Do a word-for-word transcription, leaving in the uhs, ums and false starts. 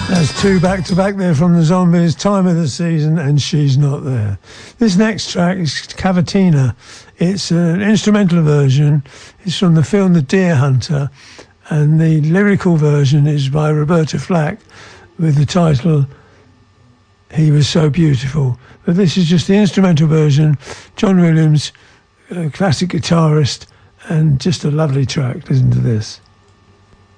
That's two back to back there from the Zombies, Time of the Season and She's Not There. This next track is Cavatina. It's an instrumental version. It's from the film The Deer Hunter, and the lyrical version is by Roberta Flack with the title He Was So Beautiful. But this is just the instrumental version. John Williams, a classic guitarist, and just a lovely track. Listen to this.